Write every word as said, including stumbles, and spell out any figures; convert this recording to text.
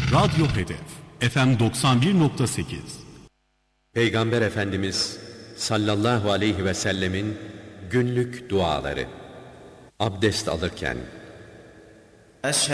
Radyo Hedef F M doksan bir nokta sekiz. Peygamber Efendimiz sallallahu aleyhi ve sellemin günlük duaları. Abdest alırken